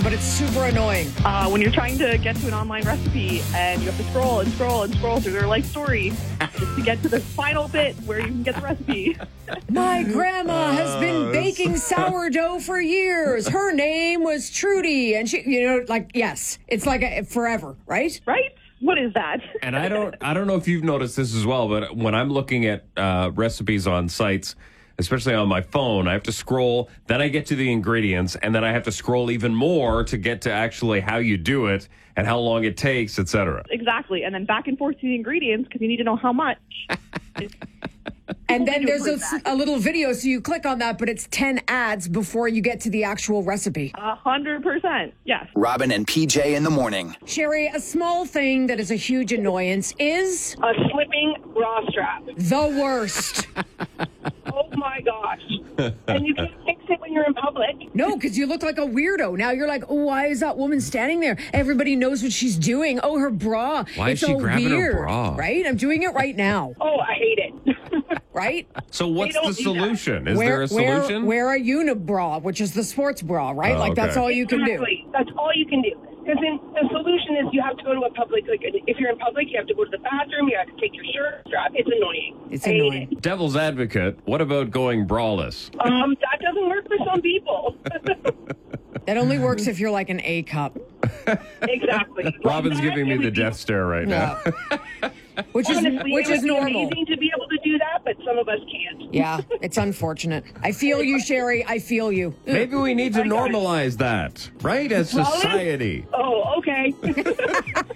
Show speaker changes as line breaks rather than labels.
but it's super annoying.
When you're trying to get to an online recipe and you have to scroll and scroll and scroll through their life story just to get to the final bit where you can get the recipe.
My grandma has been baking sourdough for years. Her name was Trudy. And she, yes, it's like forever, right?
Right? What is that?
And I don't know if you've noticed this as well, but when I'm looking at recipes on sites, especially on my phone, I have to scroll, then I get to the ingredients, and then I have to scroll even more to get to actually how you do it and how long it takes, etc.
Exactly. And then back and forth to the ingredients because you need to know how much.
And then there's a little video, so you click on that, but it's 10 ads before you get to the actual recipe.
100%, yes.
Robin and PJ in the morning.
Sherry, a small thing that is a huge annoyance is...
A slipping bra strap.
the worst.
Oh, my gosh. And you can't fix it when you're in public.
No, because you look like a weirdo. Now you're like, oh, why is that woman standing there? Everybody knows what she's doing. Oh, her bra.
Why
it's
is she
all
grabbing her
weird,
bra?
right? I'm doing it right now.
Oh, I hate it.
Right?
So what's
don't
the
do
solution? Is there a solution?
Wear a unibra, which is the sports bra, right?
Oh,
like, that's
okay.
all you can do.
Exactly. That's all you can do. Because then the solution is you have to go to a public, like if you're in public, you have to go to the bathroom, you have to take your shirt strap. It's annoying.
It's
I hate
annoying.
it.
Devil's advocate, what about going braless?
That doesn't work for some people.
That only works if you're like an A cup.
Exactly.
Robin's giving me the death stare right now.
Which is
Honestly,
which
it
is
would be
normal.
amazing to be able to do that, but some of us can't.
Yeah, it's unfortunate. I feel you, Sherry. I feel you.
Maybe we need to normalize that, right? As society.
Oh, okay.